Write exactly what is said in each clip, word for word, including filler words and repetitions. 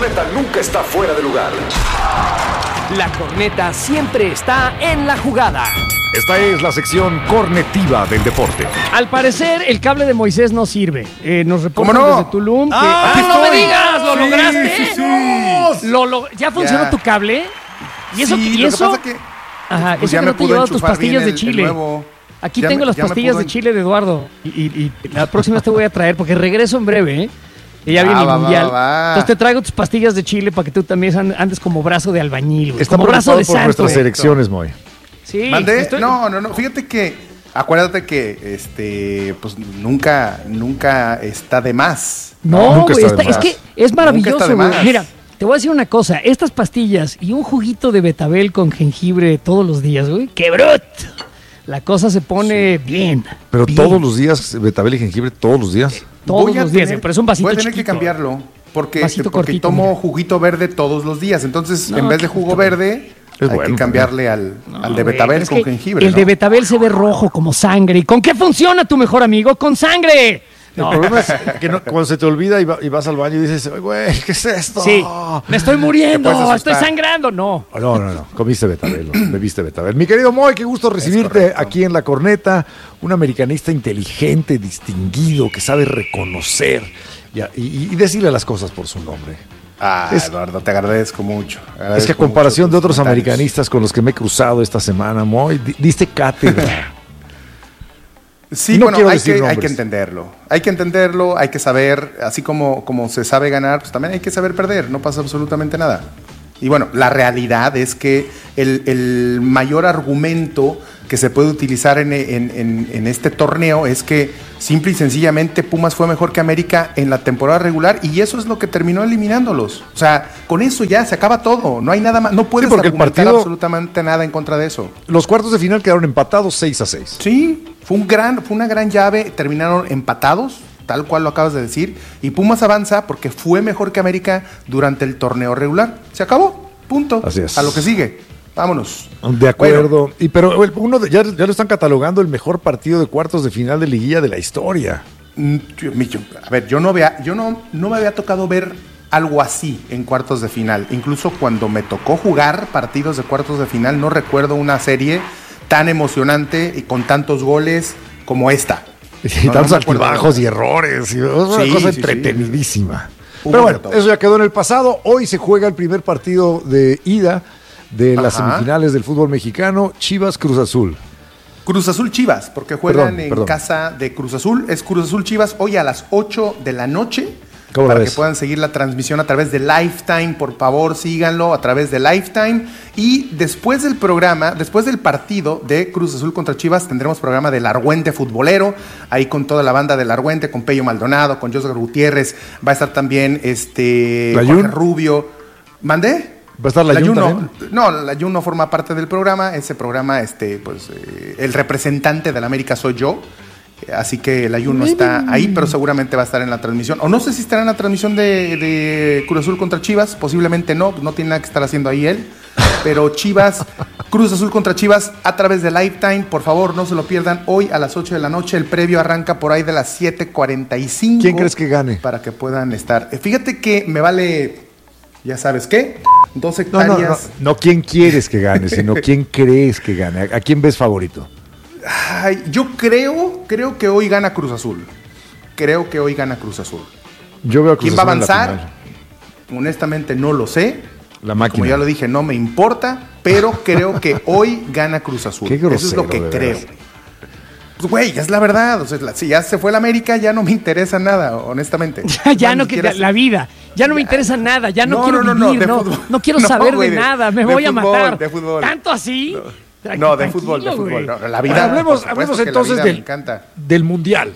corneta nunca está fuera de lugar. La corneta siempre está en la jugada. Esta es la sección cornetiva del deporte. Al parecer, el cable de Moisés no sirve. Eh, nos reportan ¿Cómo no? desde Tulum. Que... ¡Ah, ¡Ah, no me estoy! digas! ¿Lo Sí, lograste? sí, sí. Lo, lo... ¿Ya funcionó Ya. tu cable? ¿Y eso? Sí, ¿Y lo eso? que pasa que Ajá, pues eso ya que me no te pudo llevado tus enchufar bien pastillas de el- el chile. nuevo. Aquí Ya tengo me- las ya me pastillas pudo de en- chile de Eduardo. Y, y- y la próxima te voy a traer porque regreso en breve, ¿eh? Y ya Ah, viene el va, va, mundial. va, va. Entonces te traigo tus pastillas de chile para que tú también an- andes como brazo de albañil, güey. Estamos Como brazo de preocupados por santo. nuestras elecciones, Moy. Sí, ¿Mandé? estoy- No, no, no. Fíjate que, acuérdate que, este, pues nunca, nunca está de más. No, Nunca güey, está de está- es más. que es maravilloso, Nunca está de güey. más. Mira, te voy a decir una cosa. Estas pastillas y un juguito de betabel con jengibre todos los días, güey. ¡Qué brut! La cosa se pone bien. Pero bien. todos los días, betabel y jengibre, todos los días. Todos Voy a los días, tener- pero es un vasito Voy a tener que chiquito. cambiarlo. Porque, Vasito porque cortito, tomo mira. juguito verde todos los días. Entonces, No, en vez de qué jugo puto. verde, Es hay bueno que cambiarle al, No, al de güey, betabel pero es con que jengibre. El ¿no? de betabel se ve rojo como sangre. ¿Y con qué funciona tu mejor amigo? ¡Con sangre! El problema es que no- cuando se te olvida y, va- y vas al baño y dices, "Ay, güey, ¿qué es esto?" Sí, me estoy Te muriendo, puedes estoy asustar. sangrando. No. Oh, No, no, no, comiste betabel, no, bebiste betabel. Mi querido Moy, qué gusto recibirte correcto. aquí en La Corneta, un americanista inteligente, distinguido, que sabe reconocer y, y- y decirle las cosas por su nombre. Ah, Es- Eduardo, te agradezco mucho. Es que a Agradezco comparación mucho de tus otros comentarios. americanistas con los que me he cruzado esta semana, Moy, di- diste cátedra. Sí, No bueno, quiero hay decir que, hay nombres. que entenderlo. Hay que entenderlo, hay que saber, así como, como se sabe ganar, pues también hay que saber perder, no pasa absolutamente nada. Y bueno, la realidad es que el, el mayor argumento que se puede utilizar en, en- en- en este torneo es que simple y sencillamente Pumas fue mejor que América en la temporada regular y eso es lo que terminó eliminándolos. O sea, con eso ya se acaba todo, no hay nada más, no puedes porque el argumentar partido- absolutamente nada en contra de eso. Los cuartos de final quedaron empatados seis a seis. Sí, fue un gran, fue una gran llave, terminaron empatados, tal cual lo acabas de decir, y Pumas avanza porque fue mejor que América durante el torneo regular. Se acabó, punto. Así es. A lo que sigue. Vámonos. De acuerdo. Y pero el- uno de- ya, ya lo están catalogando el mejor partido de cuartos de final de liguilla de la historia. Mm, yo- mi- yo- A ver, yo no vea, yo no, no me había tocado ver algo así en cuartos de final. Incluso cuando me tocó jugar partidos de cuartos de final, no recuerdo una serie tan emocionante y con tantos goles como esta. Y No, no tantos me acuerdo. altibajos y errores. Y es una Sí, cosa sí, sí. entretenidísima. Hubo Pero bueno, de todo. eso ya quedó en el pasado. Hoy se juega el primer partido de ida de las Ajá. semifinales del fútbol mexicano, Chivas Cruz Azul. Cruz Azul Chivas, porque juegan Perdón, en perdón. casa de Cruz Azul. Es Cruz Azul Chivas hoy a las ocho de la noche. ¿Cómo la Para ves? que puedan seguir la transmisión a través de Lifetime, por favor, síganlo a través de Lifetime. Y después del programa, después del partido de Cruz Azul contra Chivas, tendremos programa del Argüente Futbolero, ahí con toda la banda del Argüente, con Pello Maldonado, con José Gutiérrez, va a estar también este ¿La Jorge Jun? Rubio. ¿Mandé? ¿Va a estar la Jun no, también? no, la Jun no forma parte del programa. Ese programa, este, pues, eh, el representante de la América soy yo. Eh, Así que la Jun no está ahí, pero seguramente va a estar en la transmisión. O no sé si estará en la transmisión de, de Cruz Azul contra Chivas. Posiblemente no, no tiene nada que estar haciendo ahí él. Pero Chivas, Cruz Azul contra Chivas a través de Lifetime. Por favor, no se lo pierdan. Hoy a las ocho de la noche. El previo arranca por ahí de las siete cuarenta y cinco. ¿Quién crees que gane? Para que puedan estar. Eh, Fíjate que me vale, ya sabes qué, dos No, no, hectáreas. no, no quién quieres que gane, sino quién crees que gane. ¿A, a quién ves favorito? Ay, yo creo, creo que hoy gana Cruz Azul. Creo que hoy gana Cruz Azul. Yo veo a Cruz ¿Quién va a Azul en la avanzar? final. Honestamente no lo sé. La máquina. Como ya lo dije, no me importa, pero creo que hoy gana Cruz Azul. Qué Eso es grosero, lo que de creo. veras. Pues güey, es la verdad. O sea, la- si ya se fue la América, ya no me interesa nada, honestamente. Ya, ya no, ni que siquiera la vida. Ya no me interesa nada. Ya no, No, quiero no, no, no, vivir. de No, fútbol. no quiero No, saber güey, de de- nada. Me de voy a fútbol, matar. de fútbol. ¿Tanto así? Tra- No, de fútbol, de tranquilo, fútbol. güey. No, la vida. Ahora, hablemos, por supuesto hablemos que la entonces vida del, me encanta. del Mundial.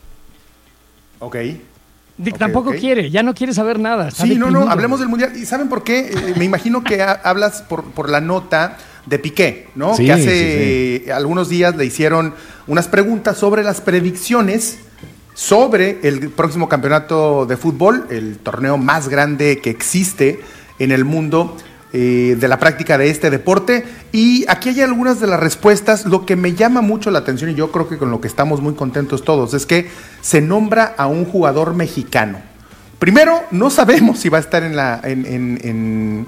Ok. Dick Ok, tampoco ok. quiere. Ya no quiere saber nada. Está Sí, no, no, deprimido, hablemos güey. del Mundial. ¿Y saben por qué? Eh, me imagino que ha- hablas por, por la nota de Piqué, ¿no? Sí, que hace sí, eh, algunos días le hicieron unas preguntas sobre las predicciones sobre el próximo campeonato de fútbol, el torneo más grande que existe en el mundo eh, de la práctica de este deporte. Y aquí hay algunas de las respuestas. Lo que me llama mucho la atención, y yo creo que con lo que estamos muy contentos todos, es que se nombra a un jugador mexicano. Primero, no sabemos si va a estar en la, en, en, en,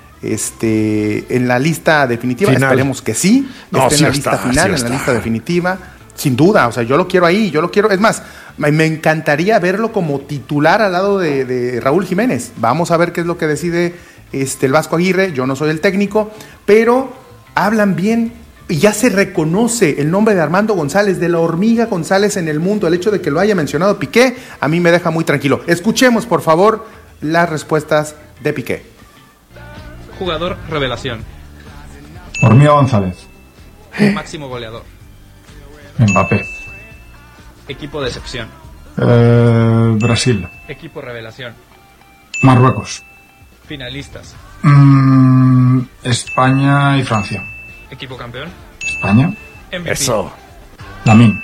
este, en la lista definitiva. Final. Esperemos que sí. No, esté sí en la va a lista estar, final, sí va a en la estar. lista definitiva. Sin duda, o sea, yo lo quiero ahí, yo lo quiero. Es más, me, me encantaría verlo como titular al lado de, de Raúl Jiménez. Vamos a ver qué es lo que decide este, el Vasco Aguirre. Yo no soy el técnico, pero hablan bien y ya se reconoce el nombre de Armando González, de la hormiga González en el mundo. El hecho de que lo haya mencionado Piqué, a mí me deja muy tranquilo. Escuchemos, por favor, las respuestas de Piqué. Jugador revelación. Hormiga González. Máximo goleador. Mbappé. Equipo de excepción. Eh, Brasil. Equipo revelación. Marruecos. Finalistas. Mm, España y Francia. Equipo campeón. España. M V P. Eso. Lamine.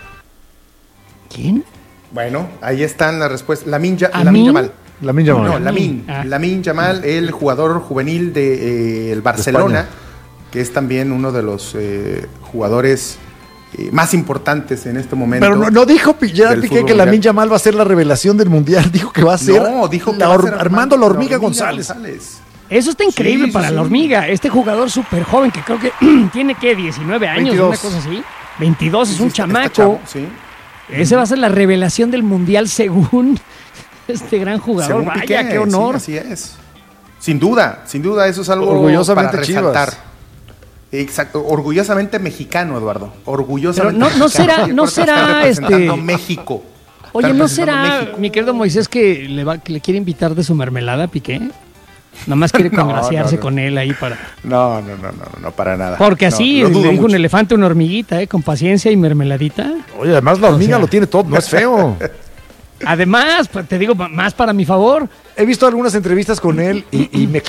¿Quién? Bueno, ahí están las respuestas. Lamine Ya- ¿Amin? Lamine Yamal. Lamine Yamal. No, Lamine. Ah. Lamine Yamal, el jugador juvenil de eh, el Barcelona, España. que es también uno de los eh, jugadores eh, más importantes en este momento. Pero no, no dijo Pi- Gerard del Piqué fútbol que Lamine mundial. Yamal va a ser la revelación del mundial. Dijo que va a ser, No, dijo que la va a hor- ser Armando la hormiga, González. Eso está increíble Sí, sí, para sí. la hormiga. Este jugador súper joven que creo que tiene que diecinueve años, veintidós. una cosa así. veintidós, es Sí, un sí, está chamaco. chavo, sí. Ese va a ser la revelación del mundial según este gran jugador. Según Vaya, Piqué, qué honor. sí, así es. Sin duda, sin duda, eso es algo Orgullosamente para Chivas. resaltar. Exacto, orgullosamente mexicano, Eduardo. Orgullosamente Pero no- no mexicano. será- Y no aparte está será, representando este- México. Oye, Está ¿no representando será, México. mi querido Moisés, que le, va, que le quiere invitar de su mermelada a Piqué? Nada más quiere No, congraciarse no, no. con él ahí para... No, no, no, no, no, para nada. Porque No, así lo le dudo dijo mucho. un elefante a una hormiguita, ¿eh? Con paciencia y mermeladita. Oye, además la hormiga O sea- lo tiene todo, no es feo. Además, pues, te digo, más para mi favor, He visto algunas entrevistas con él y, y me